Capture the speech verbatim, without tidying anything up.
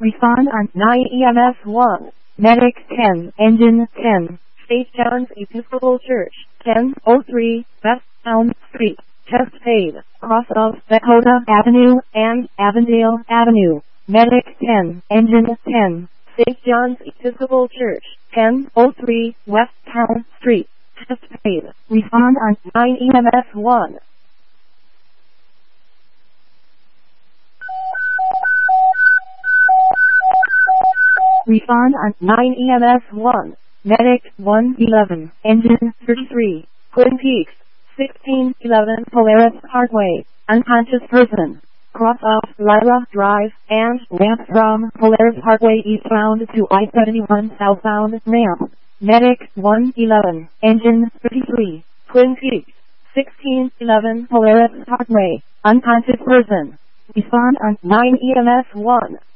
Respond on nine E M S one. Medic ten. Engine ten. Saint John's Episcopal Church. ten oh three West Elm Street. Test paid. Cross of Dakota Avenue and Avondale Avenue. Medic ten. Engine ten. Saint John's Episcopal Church. ten oh three West Elm Street. Test paid. Respond on nine E M S one. Respond on nine E M S one. Medic one eleven. Engine thirty-three. Twin Peaks. sixteen eleven Polaris Parkway. Unconscious person. Cross off Lyra Drive and ramp from Polaris Parkway eastbound to I seventy-one southbound ramp. Medic one eleven. Engine thirty-three. Twin Peaks. sixteen eleven Polaris Parkway. Unconscious person. Respond on nine E M S one.